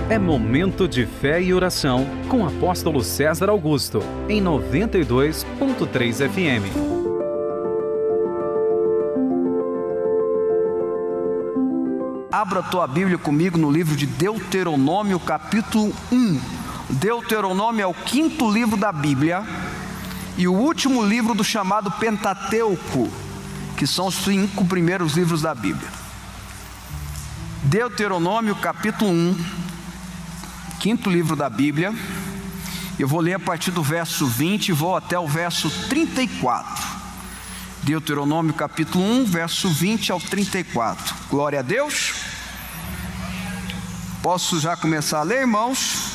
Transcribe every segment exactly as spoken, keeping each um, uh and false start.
É momento de fé e oração com o apóstolo César Augusto, em noventa e dois ponto três F M. Abra a tua Bíblia comigo no livro de Deuteronômio, capítulo um. Deuteronômio é o quinto livro da Bíblia e o último livro do chamado Pentateuco, que são os cinco primeiros livros da Bíblia. Deuteronômio, capítulo um, quinto livro da Bíblia. Eu vou ler a partir do verso vinte e vou até o verso trinta e quatro. Deuteronômio capítulo um, verso vinte ao trinta e quatro. Glória a Deus. Posso já começar a ler, irmãos?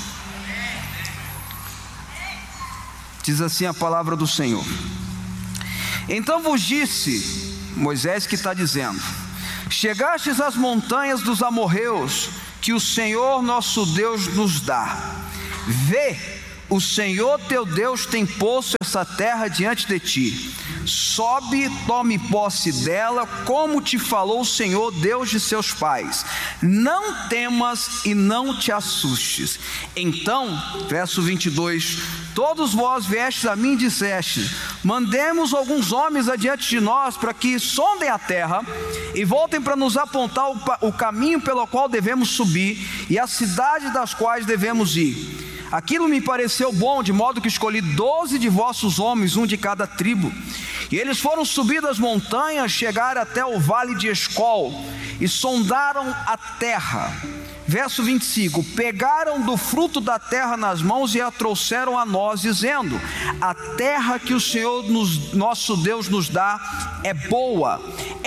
Diz assim a palavra do Senhor: Então vos disse, Moisés que está dizendo: chegastes às montanhas dos amorreus, que o Senhor nosso Deus nos dá. Vê, o Senhor teu Deus tem posto essa terra diante de ti. Sobe, tome posse dela, como te falou o Senhor Deus de seus pais. Não temas e não te assustes. Então, verso vinte e dois: todos vós viestes a mim e dissestes: mandemos alguns homens adiante de nós, para que sondem a terra e voltem para nos apontar o, o caminho pelo qual devemos subir e a cidade das quais devemos ir. Aquilo me pareceu bom, de modo que escolhi doze de vossos homens, um de cada tribo. E eles foram subir das montanhas, chegaram até o vale de Escol e sondaram a terra. Verso vinte e cinco: pegaram do fruto da terra nas mãos e a trouxeram a nós, dizendo: a terra que o Senhor nos, nosso Deus nos dá é boa.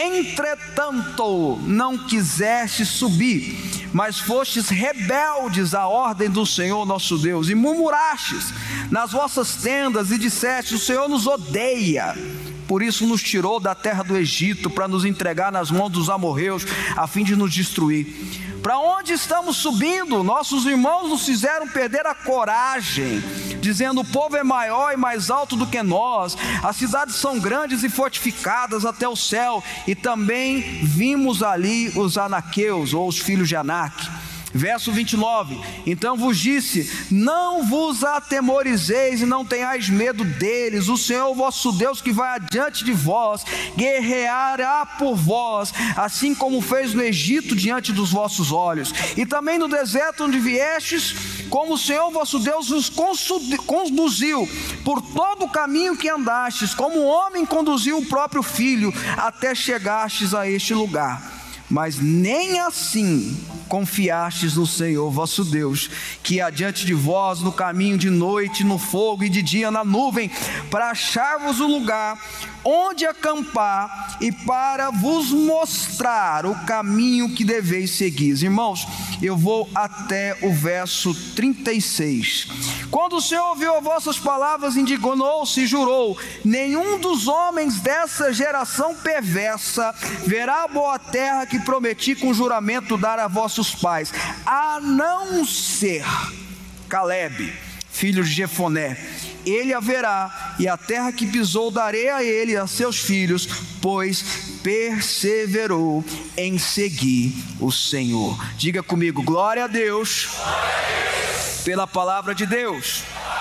Entretanto não quiseste subir, mas fostes rebeldes à ordem do Senhor nosso Deus, e murmurastes nas vossas tendas e disseste: o Senhor nos odeia, por isso nos tirou da terra do Egito, para nos entregar nas mãos dos amorreus, a fim de nos destruir. Para onde estamos subindo? Nossos irmãos nos fizeram perder a coragem, dizendo: o povo é maior e mais alto do que nós, as cidades são grandes e fortificadas até o céu, e também vimos ali os anaqueus, ou os filhos de Anak. Verso vinte e nove: então vos disse: não vos atemorizeis e não tenhais medo deles. O Senhor vosso Deus, que vai adiante de vós, guerreará por vós, assim como fez no Egito diante dos vossos olhos, e também no deserto onde viestes, como o Senhor vosso Deus vos conduziu por todo o caminho que andastes, como um homem conduziu o próprio filho, até chegastes a este lugar. Mas nem assim confiastes no Senhor vosso Deus, que ia adiante de vós no caminho, de noite no fogo e de dia na nuvem, para achar-vos o lugar onde acampar e para vos mostrar o caminho que deveis seguir. Irmãos, eu vou até o verso trinta e seis. Quando o Senhor ouviu as vossas palavras, indignou-se e jurou: nenhum dos homens dessa geração perversa verá a boa terra que prometi com juramento dar a vossos pais, a não ser Caleb, filho de Jefoné. Ele haverá, e a terra que pisou darei a ele e a seus filhos, pois perseverou em seguir o Senhor. Diga comigo: glória a Deus, glória a Deus. Pela palavra de Deus.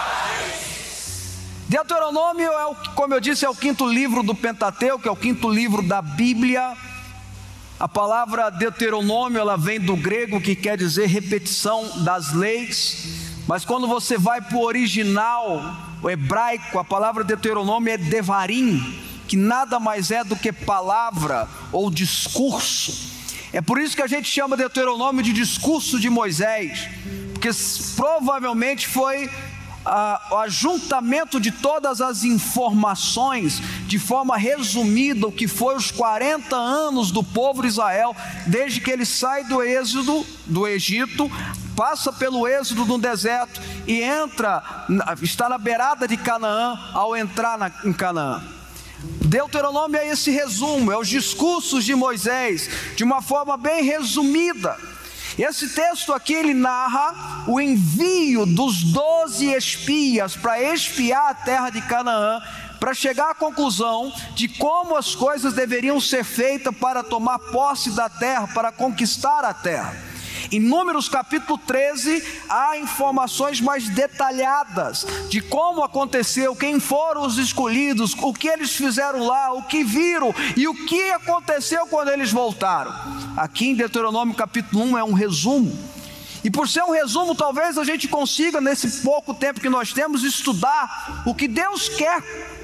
Deuteronômio é, o, como eu disse, é o quinto livro do Pentateuco, é o quinto livro da Bíblia. A palavra Deuteronômio, ela vem do grego, que quer dizer repetição das leis, mas quando você vai para o original, o hebraico, a palavra Deuteronômio é devarim, que nada mais é do que palavra ou discurso. É por isso que a gente chama Deuteronômio de discurso de Moisés, porque provavelmente foi Uh, o ajuntamento de todas as informações, de forma resumida, o que foi os quarenta anos do povo de Israel, desde que ele sai do êxodo, do Egito, passa pelo êxodo no deserto e entra, está na beirada de Canaã, ao entrar na, em Canaã. Deuteronômio é esse resumo, é os discursos de Moisés, de uma forma bem resumida. Esse texto aqui, ele narra o envio dos doze espias para espiar a terra de Canaã, para chegar à conclusão de como as coisas deveriam ser feitas para tomar posse da terra, para conquistar a terra. Em Números capítulo treze, há informações mais detalhadas de como aconteceu, quem foram os escolhidos, o que eles fizeram lá, o que viram e o que aconteceu quando eles voltaram. Aqui em Deuteronômio capítulo um é um resumo. E por ser um resumo, talvez a gente consiga, nesse pouco tempo que nós temos, estudar o que Deus quer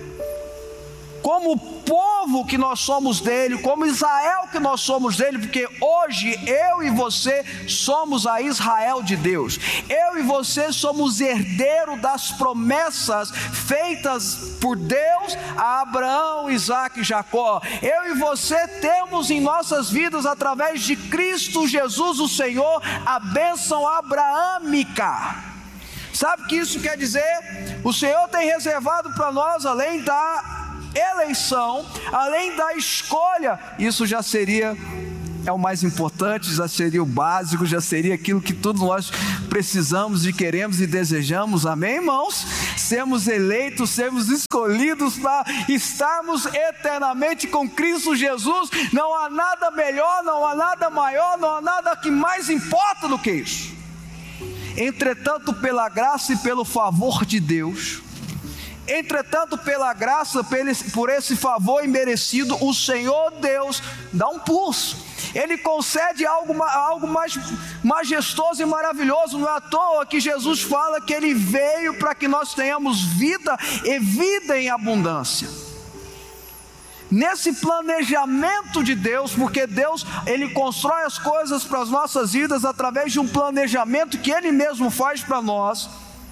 como povo que nós somos dele, como Israel que nós somos dele, porque hoje eu e você somos a Israel de Deus. Eu e você somos herdeiros das promessas feitas por Deus a Abraão, Isaque e Jacó. Eu e você temos em nossas vidas, através de Cristo Jesus o Senhor, a bênção abraâmica. Sabe o que isso quer dizer? O Senhor tem reservado para nós, além da eleição, além da escolha, isso já seria, é o mais importante, já seria o básico, já seria aquilo que todos nós precisamos e queremos e desejamos, amém, irmãos? Sermos eleitos, sermos escolhidos para estarmos eternamente com Cristo Jesus. Não há nada melhor, não há nada maior, não há nada que mais importa do que isso. Entretanto, pela graça e pelo favor de Deus, Entretanto, pela graça, por esse favor imerecido, o Senhor Deus dá um pulso. Ele concede algo, algo mais majestoso e maravilhoso. Não é à toa que Jesus fala que Ele veio para que nós tenhamos vida e vida em abundância. Nesse planejamento de Deus, porque Deus, Ele constrói as coisas para as nossas vidas através de um planejamento que Ele mesmo faz para nós.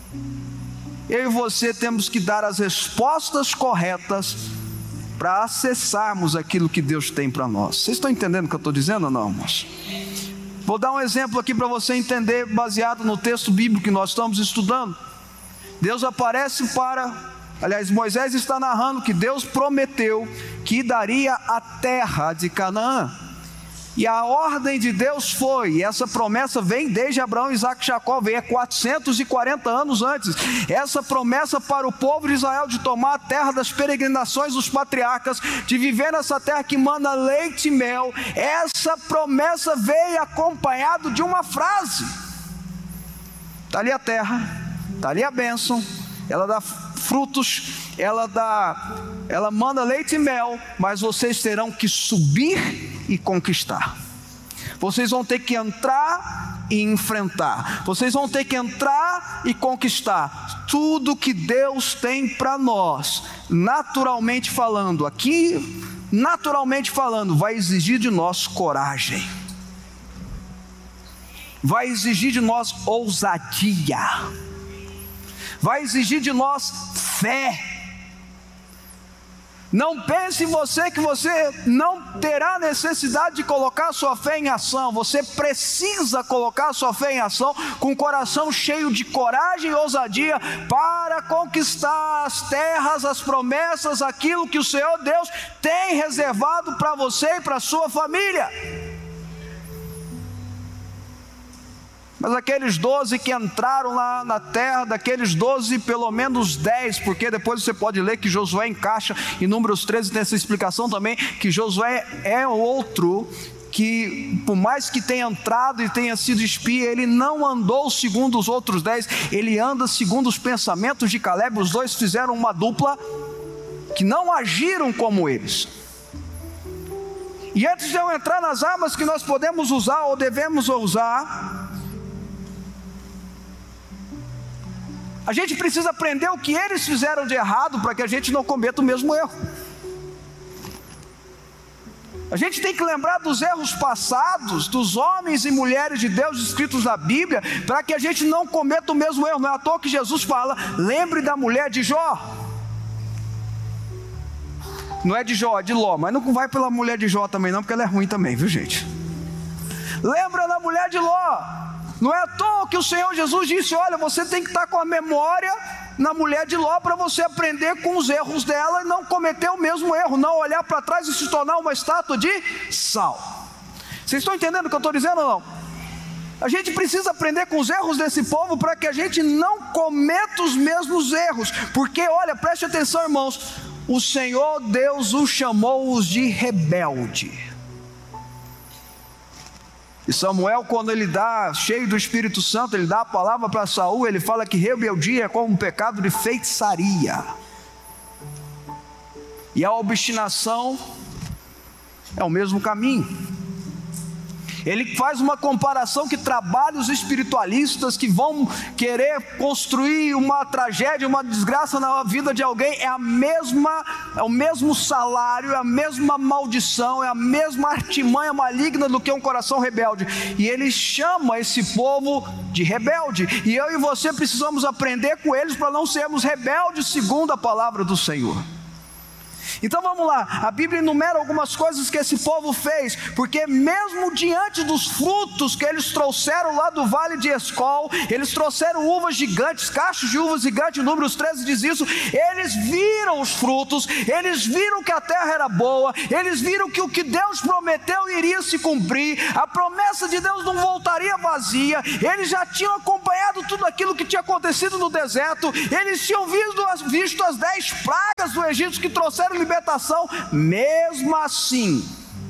Eu e você temos que dar as respostas corretas para acessarmos aquilo que Deus tem para nós. Vocês estão entendendo o que eu estou dizendo ou não, irmãos? Vou dar um exemplo aqui para você entender, baseado no texto bíblico que nós estamos estudando. Deus aparece para, aliás, Moisés está narrando que Deus prometeu que daria a terra de Canaã. E a ordem de Deus foi, e essa promessa vem desde Abraão, Isaque e Jacó, vem há quatrocentos e quarenta anos antes. Essa promessa para o povo de Israel de tomar a terra das peregrinações dos patriarcas, de viver nessa terra que manda leite e mel. Essa promessa veio acompanhado de uma frase: está ali a terra, está ali a bênção, ela dá frutos, ela dá, ela manda leite e mel, mas vocês terão que subir e conquistar. Vocês vão ter que entrar e enfrentar. Vocês vão ter que entrar e conquistar. Tudo que Deus tem para nós, naturalmente falando, aqui, naturalmente falando, vai exigir de nós coragem. Vai exigir de nós ousadia. Vai exigir de nós fé. Não pense em você que você não terá necessidade de colocar sua fé em ação. Você precisa colocar sua fé em ação com o coração cheio de coragem e ousadia para conquistar as terras, as promessas, aquilo que o Senhor Deus tem reservado para você e para a sua família. Mas aqueles doze que entraram lá na terra, daqueles doze, pelo menos dez, porque depois você pode ler que Josué encaixa, em Números treze tem essa explicação também, que Josué é outro, que por mais que tenha entrado e tenha sido espia, ele não andou segundo os outros dez, ele anda segundo os pensamentos de Caleb. Os dois fizeram uma dupla, que não agiram como eles. E antes de eu entrar nas armas que nós podemos usar ou devemos usar, a gente precisa aprender o que eles fizeram de errado para que a gente não cometa o mesmo erro. A gente tem que lembrar dos erros passados, dos homens e mulheres de Deus escritos na Bíblia, para que a gente não cometa o mesmo erro. Não é à toa que Jesus fala: lembre da mulher de Jó. Não é de Jó, é de Ló, mas não vai pela mulher de Jó também não, porque ela é ruim também, viu, gente? Lembra da mulher de Ló. Não é à toa que o Senhor Jesus disse: olha, você tem que estar com a memória na mulher de Ló para você aprender com os erros dela e não cometer o mesmo erro, não olhar para trás e se tornar uma estátua de sal. Vocês estão entendendo o que eu estou dizendo ou não? A gente precisa aprender com os erros desse povo para que a gente não cometa os mesmos erros, porque olha, preste atenção, irmãos, o Senhor Deus os chamou-os de rebelde. E Samuel, quando ele dá, cheio do Espírito Santo, ele dá a palavra para Saul, ele fala que rebeldia é como um pecado de feitiçaria. E a obstinação é o mesmo caminho. Ele faz uma comparação que trabalhos espiritualistas que vão querer construir uma tragédia, uma desgraça na vida de alguém, é a mesma, é o mesmo salário, é a mesma maldição, é a mesma artimanha maligna do que um coração rebelde. E ele chama esse povo de rebelde. E eu e você precisamos aprender com eles para não sermos rebeldes segundo a palavra do Senhor. Então vamos lá, a Bíblia enumera algumas coisas que esse povo fez, porque mesmo diante dos frutos que eles trouxeram lá do vale de Escol, eles trouxeram uvas gigantes, cachos de uvas gigantes, Números treze diz isso, eles viram os frutos, eles viram que a terra era boa, eles viram que o que Deus prometeu iria se cumprir, a promessa de Deus não voltaria vazia, eles já tinham acompanhado tudo aquilo que tinha acontecido no deserto, eles tinham visto, visto as dez pragas do Egito que trouxeram libertação. Mesmo assim,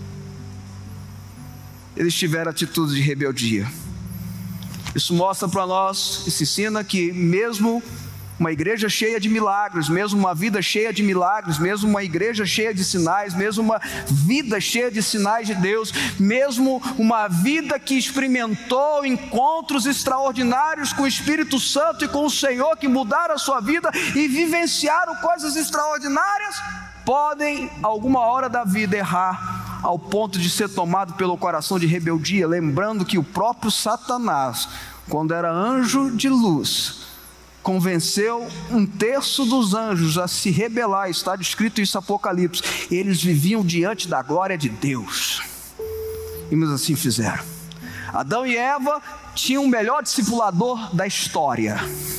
eles tiveram atitude de rebeldia. Isso mostra para nós, isso ensina que mesmo uma igreja cheia de milagres, mesmo uma vida cheia de milagres, mesmo uma igreja cheia de sinais, mesmo uma vida cheia de sinais de Deus, mesmo uma vida que experimentou encontros extraordinários com o Espírito Santo e com o Senhor, que mudaram a sua vida e vivenciaram coisas extraordinárias, podem alguma hora da vida errar ao ponto de ser tomado pelo coração de rebeldia, lembrando que o próprio Satanás, quando era anjo de luz, convenceu um terço dos anjos a se rebelar. Está descrito isso em Apocalipse. Eles viviam diante da glória de Deus, e mesmo assim fizeram. Adão e Eva tinham o melhor discipulador da história.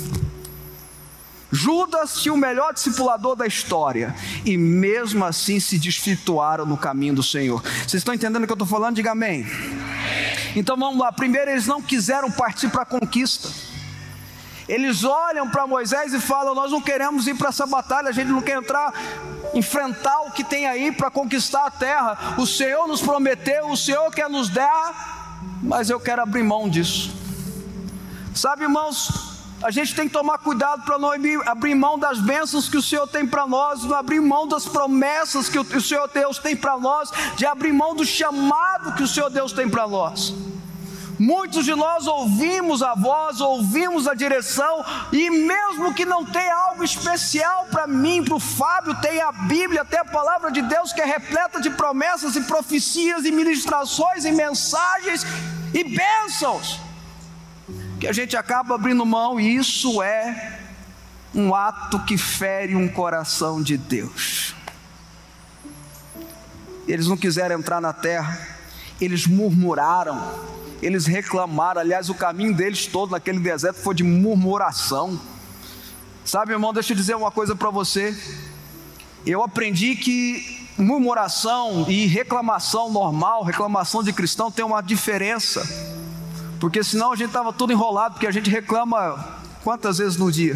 Judas tinha o melhor discipulador da história, e mesmo assim se desvirtuaram no caminho do Senhor. Vocês estão entendendo o que eu estou falando? Diga amém. Então vamos lá. Primeiro, eles não quiseram partir para a conquista. Eles olham para Moisés e falam: nós não queremos ir para essa batalha, a gente não quer entrar, enfrentar o que tem aí para conquistar a terra. O Senhor nos prometeu, o Senhor quer nos dar, mas eu quero abrir mão disso. Sabe, irmãos, a gente tem que tomar cuidado para não abrir mão das bênçãos que o Senhor tem para nós, não abrir mão das promessas que o Senhor Deus tem para nós, de abrir mão do chamado que o Senhor Deus tem para nós. Muitos de nós ouvimos a voz, ouvimos a direção, e mesmo que não tenha algo especial para mim, para o Fábio, tem a Bíblia, tem a palavra de Deus que é repleta de promessas e profecias e ministrações e mensagens e bênçãos, que a gente acaba abrindo mão, e isso é um ato que fere um coração de Deus. Eles não quiseram entrar na terra, eles murmuraram, eles reclamaram. Aliás, o caminho deles todo naquele deserto foi de murmuração. Sabe, irmão, deixa eu dizer uma coisa para você. Eu aprendi que murmuração e reclamação normal, reclamação de cristão, tem uma diferença. Porque senão a gente estava tudo enrolado, porque a gente reclama quantas vezes no dia?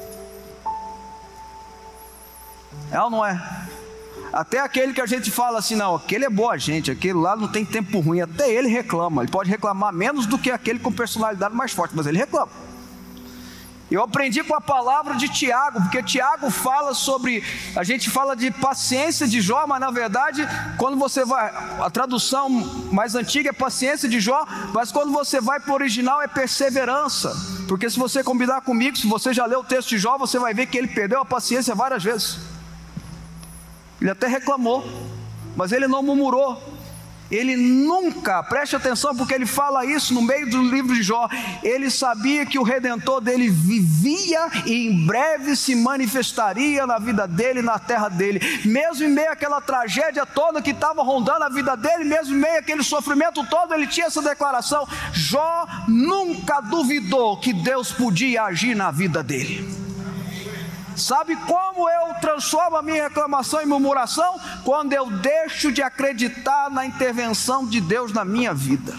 É ou não é? Até aquele que a gente fala assim: não, aquele é boa gente, aquele lá não tem tempo ruim, até ele reclama. Ele pode reclamar menos do que aquele com personalidade mais forte, mas ele reclama. Eu aprendi com a palavra de Tiago, porque Tiago fala sobre, a gente fala de paciência de Jó, mas na verdade, quando você vai, a tradução mais antiga é paciência de Jó, mas quando você vai para o original é perseverança, porque se você combinar comigo, se você já leu o texto de Jó, você vai ver que ele perdeu a paciência várias vezes. Ele até reclamou, mas ele não murmurou. Ele nunca, preste atenção, porque ele fala isso no meio do livro de Jó, ele sabia que o Redentor dele vivia e em breve se manifestaria na vida dele, na terra dele. Mesmo em meio àquela tragédia toda que estava rondando a vida dele, mesmo em meio àquele sofrimento todo, ele tinha essa declaração. Jó nunca duvidou que Deus podia agir na vida dele. Sabe como eu transformo a minha reclamação em murmuração? Quando eu deixo de acreditar na intervenção de Deus na minha vida.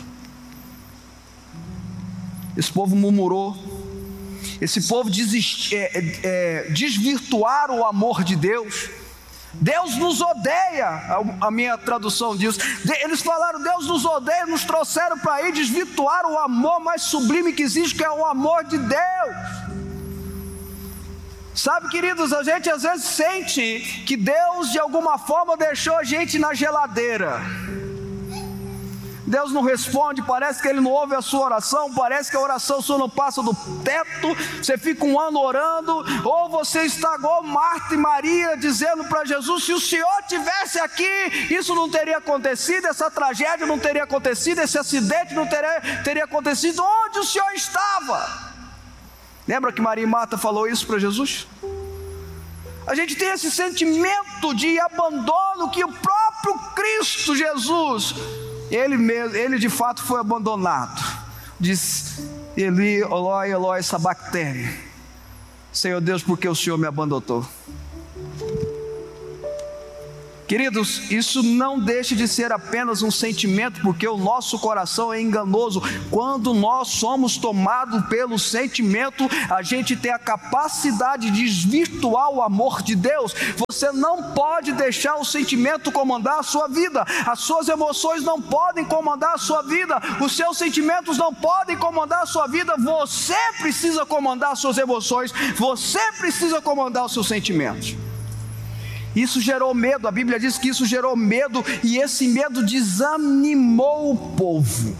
Esse povo murmurou, esse povo desist, é, é, desvirtuaram o amor de Deus, Deus nos odeia, a minha tradução diz. Eles falaram: Deus nos odeia, nos trouxeram para aí desvirtuar o amor mais sublime que existe, que é o amor de Deus. Sabe, queridos, a gente às vezes sente que Deus de alguma forma deixou a gente na geladeira. Deus não responde, parece que Ele não ouve a sua oração, parece que a oração sua não passa do teto, você fica um ano orando, ou você está igual Marta e Maria, dizendo para Jesus: se o Senhor tivesse aqui, isso não teria acontecido, essa tragédia não teria acontecido, esse acidente não teria, teria acontecido. Onde o Senhor estava? Lembra que Maria e Marta falou isso para Jesus? A gente tem esse sentimento de abandono que o próprio Cristo Jesus, Ele mesmo, Ele de fato foi abandonado. Diz: Eli, Eloi, Eloi, sabactene. Senhor Deus, por que o Senhor me abandonou? Queridos, isso não deixa de ser apenas um sentimento, porque o nosso coração é enganoso. Quando nós somos tomados pelo sentimento, a gente tem a capacidade de desvirtuar o amor de Deus. Você não pode deixar o sentimento comandar a sua vida, as suas emoções não podem comandar a sua vida, os seus sentimentos não podem comandar a sua vida. Você precisa comandar as suas emoções, você precisa comandar os seus sentimentos. Isso gerou medo, a Bíblia diz que isso gerou medo, e esse medo desanimou o povo.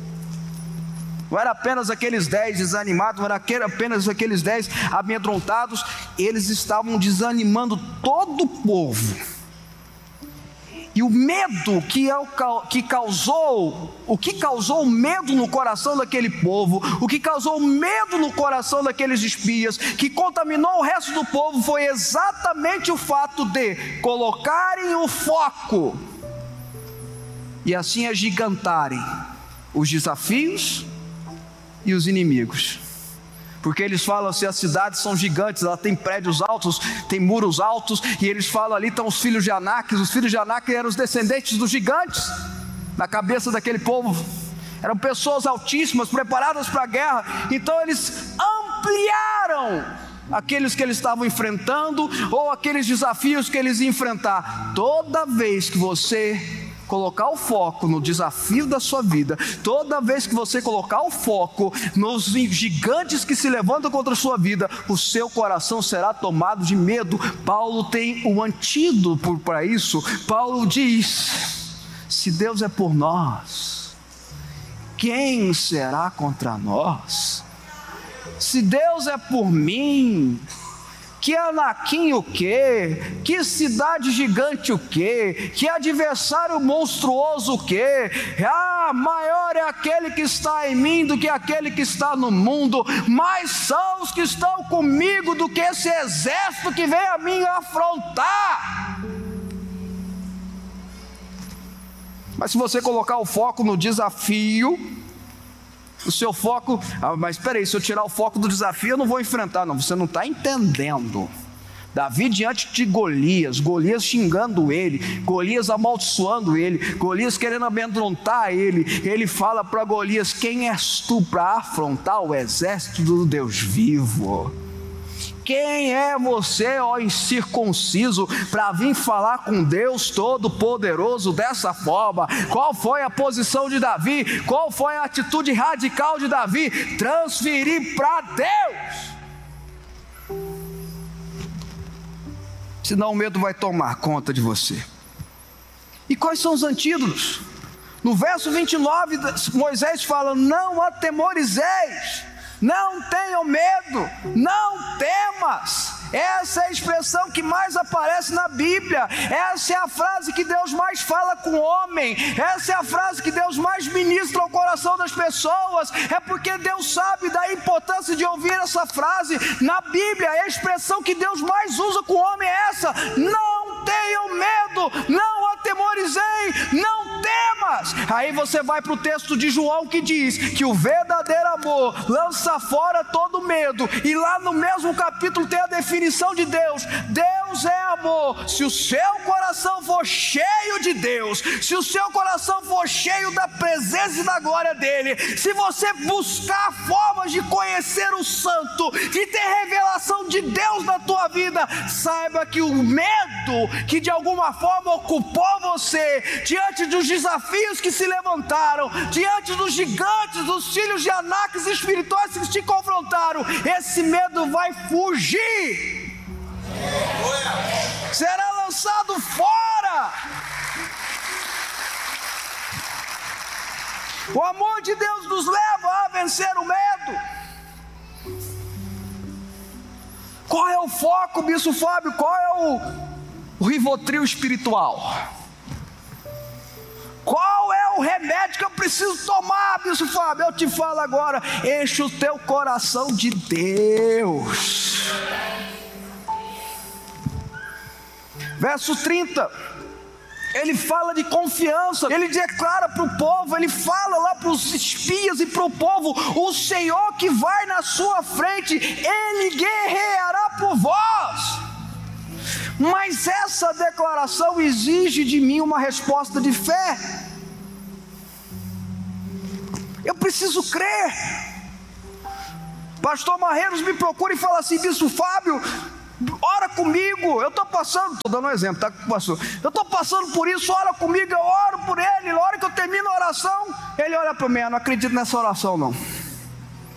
Não era apenas aqueles dez desanimados, não era apenas aqueles dez amedrontados, eles estavam desanimando todo o povo. E o medo que, é o, que causou, o que causou medo no coração daquele povo, o que causou medo no coração daqueles espias, que contaminou o resto do povo, foi exatamente o fato de colocarem o foco e assim agigantarem os desafios e os inimigos. Porque eles falam assim: as cidades são gigantes, ela tem prédios altos, tem muros altos, e eles falam: ali estão os filhos de Anak. Os filhos de Anak eram os descendentes dos gigantes. Na cabeça daquele povo eram pessoas altíssimas, preparadas para a guerra. Então eles ampliaram aqueles que eles estavam enfrentando, ou aqueles desafios que eles iam enfrentar. Toda vez que você colocar o foco no desafio da sua vida, toda vez que você colocar o foco nos gigantes que se levantam contra a sua vida, o seu coração será tomado de medo. Paulo tem o antídoto para isso. Paulo diz: se Deus é por nós, quem será contra nós? Se Deus é por mim, que Anakim o quê? Que cidade gigante o quê? Que adversário monstruoso o quê? Ah, maior é aquele que está em mim do que aquele que está no mundo. Mais são os que estão comigo do que esse exército que vem a mim afrontar. Mas se você colocar o foco no desafio, o seu foco, ah, mas espera aí, se eu tirar o foco do desafio, eu não vou enfrentar. Não, você não está entendendo. Davi diante de Golias, Golias xingando ele, Golias amaldiçoando ele, Golias querendo amedrontar ele, ele fala para Golias: quem és tu para afrontar o exército do Deus vivo? Quem é você, ó incircunciso, para vir falar com Deus Todo-Poderoso dessa forma? Qual foi a posição de Davi? Qual foi a atitude radical de Davi? Transferir para Deus. Senão o medo vai tomar conta de você. E quais são os antídotos? No verso vinte e nove, Moisés fala: não atemorizeis, não tenham medo, não temas. Essa é a expressão que mais aparece na Bíblia. Essa é a frase que Deus mais fala com o homem. Essa é a frase que Deus mais ministra ao coração das pessoas. É porque Deus sabe da importância de ouvir essa frase na Bíblia. É a expressão que Deus mais usa com o homem, é essa: não tenham medo, não atemorizei, não temas. Aí você vai para o texto de João, que diz que o verdadeiro amor lança fora todo medo. E lá no mesmo capítulo tem a definição de Deus: Deus é amor, se o seu coração for cheio de Deus, se o seu coração for cheio da presença e da glória dele, se você buscar formas de conhecer o santo, de ter revelação de Deus na tua vida, saiba que o medo que de alguma forma ocupou você, diante dos desafios que se levantaram, diante dos gigantes, dos filhos de Anáquis espirituais que te confrontaram, esse medo vai fugir, será lançado fora. O amor de Deus nos leva a vencer o medo. Qual é o foco, Bispo Fábio? Qual é o, o Rivotril espiritual? Qual é o remédio que eu preciso tomar, Bispo Fábio? Eu te falo agora: enche o teu coração de Deus. Verso trinta, ele fala de confiança, ele declara para o povo, ele fala lá para os espias e para o povo: o Senhor que vai na sua frente, ele guerreará por vós. Mas essa declaração exige de mim uma resposta de fé. Eu preciso crer. Pastor Marreiros me procura e fala assim: Bispo Fábio, ora comigo, eu estou passando, estou dando um exemplo, tá, pastor? Eu estou passando por isso, ora comigo, eu oro por ele. Na hora que eu termino a oração, ele olha para mim: eu não acredito nessa oração não.